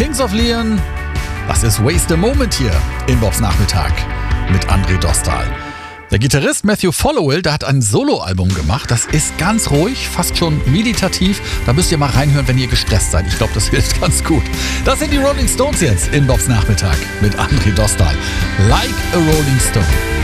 Kings of Leon. Das ist Waste a Moment hier in Bobs Nachmittag mit André Dostal. Der Gitarrist Matthew Followell, der hat ein Soloalbum gemacht. Das ist ganz ruhig, fast schon meditativ. Da müsst ihr mal reinhören, wenn ihr gestresst seid. Ich glaube, das hilft ganz gut. Das sind die Rolling Stones jetzt in Bobs Nachmittag mit André Dostal. Like a Rolling Stone.